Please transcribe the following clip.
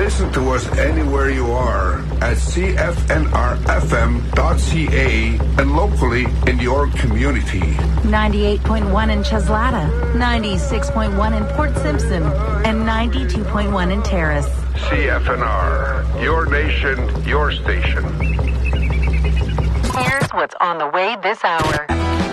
Listen to us anywhere you are at cfnrfm.ca and locally in your community. 98.1 in Cheslada, 96.1 in Port Simpson, and 92.1 in Terrace. CFNR, your nation, your station. Here's what's on the way this hour.